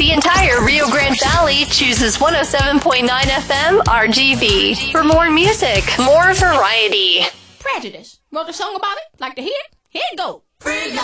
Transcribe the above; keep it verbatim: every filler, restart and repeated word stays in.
The entire Rio Grande Valley chooses one oh seven point nine F M R G V. For more music, more variety. Prejudice. Wrote a song about it? Like to hear it? Here it goes.